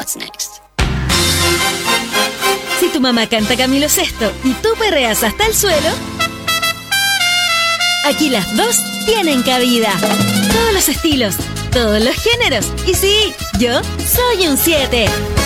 What's next? Si tu mamá canta Camilo Sesto y tú perreas hasta el suelo, aquí las dos tienen cabida. Todos los estilos, todos los géneros. Y sí, yo soy un 7.